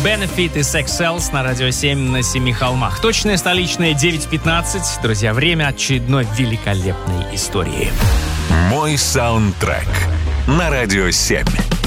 Benefit и Sex Cells на Радио 7 на Семи холмах. Точное столичное 9:15. Друзья, время очередной великолепной истории. Мой саундтрек на Радио 7.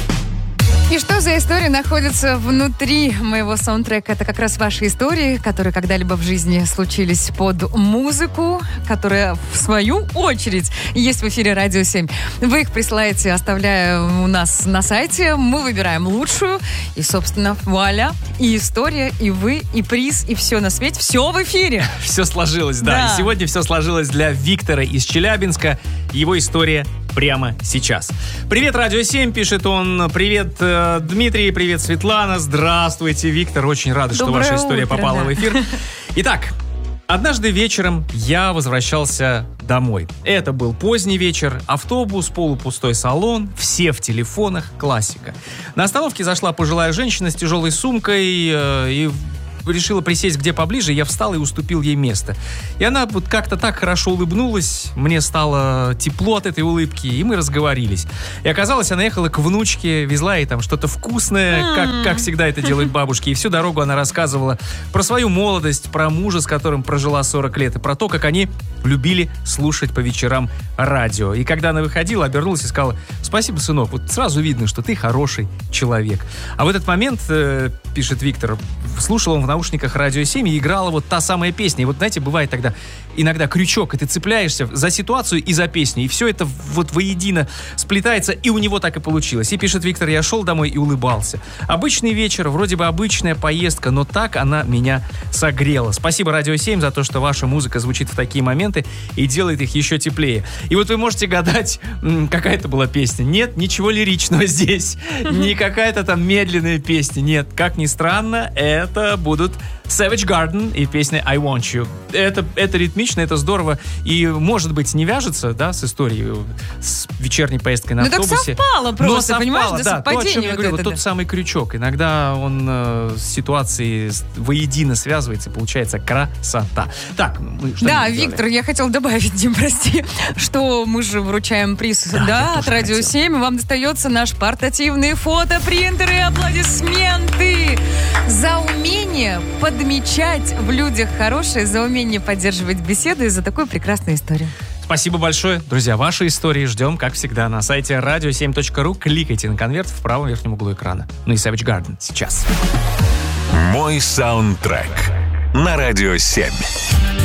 И что за история находится внутри моего саундтрека? Это как раз ваши истории, которые когда-либо в жизни случились под музыку, которая, в свою очередь, есть в эфире Радио 7. Вы их присылаете, оставляя у нас на сайте. Мы выбираем лучшую. И, собственно, вуаля, и история, и вы, и приз, и все на свете. Все в эфире. Все сложилось, да. И сегодня все сложилось для Виктора из Челябинска. Его история прямо сейчас. Привет, Радио 7, пишет он. Привет, Дмитрий, привет, Светлана. Здравствуйте, Виктор. Очень рады, что ваша история попала в эфир. Итак, однажды вечером я возвращался домой. Это был поздний вечер, автобус, полупустой салон, все в телефонах, классика. На остановке зашла пожилая женщина с тяжелой сумкой и решила присесть где поближе, я встал и уступил ей место. И она вот как-то так хорошо улыбнулась, мне стало тепло от этой улыбки, и мы разговорились. И оказалось, она ехала к внучке, везла ей там что-то вкусное, как всегда это делают бабушки. И всю дорогу она рассказывала про свою молодость, про мужа, с которым прожила 40 лет, и про то, как они любили слушать по вечерам радио. И когда она выходила, обернулась и сказала: спасибо, сынок, вот сразу видно, что ты хороший человек. А в этот момент, пишет Виктор, слушал он в наушниках Радио 7, и играла вот та самая песня. И вот, знаете, бывает тогда иногда крючок, и ты цепляешься за ситуацию и за песню, и все это вот воедино сплетается, и у него так и получилось. И пишет Виктор: я шел домой и улыбался. Обычный вечер, вроде бы обычная поездка, но так она меня согрела. Спасибо, Радио 7, за то, что ваша музыка звучит в такие моменты и делает их еще теплее. И вот вы можете гадать, какая это была песня. Нет, ничего лиричного здесь. Не какая-то там медленная песня. Нет, как ни странно, это будут Savage Garden и песня I Want You. Это ритмично, это здорово. И, может быть, не вяжется, да, с историей, с вечерней поездкой на автобусе. Так совпало просто, понимаешь, да, то, о чем я говорил, тот самый крючок. Иногда он с ситуацией воедино связывается, и получается красота. Так, мы что да, Виктор, я хотел добавить, Дим, прости, что мы же вручаем приз, да, от Радио 7, и вам достается наш портативный фотопринтер, и аплодисменты за умение подмечать в людях хорошее, за умение поддерживать беседу и за такую прекрасную историю. Спасибо большое. Друзья, ваши истории ждем, как всегда, на сайте radio7.ru. Кликайте на конверт в правом верхнем углу экрана. Ну и Savage Garden сейчас. Мой саундтрек на Радио 7.